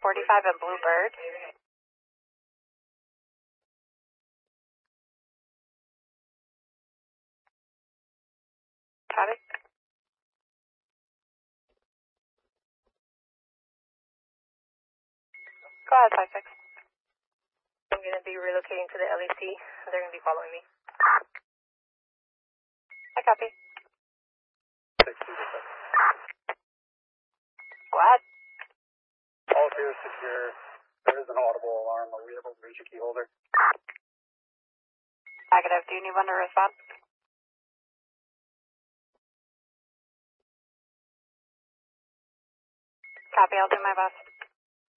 45 and Bluebird. Copy. Go ahead, 56. I'm going to be relocating to the LEC. They're going to be following me. I copy. 6 Go ahead. All clear, secure. There is an audible alarm. Are we able to reach a key holder? Negative. Do you need one to respond? Copy. I'll do my best.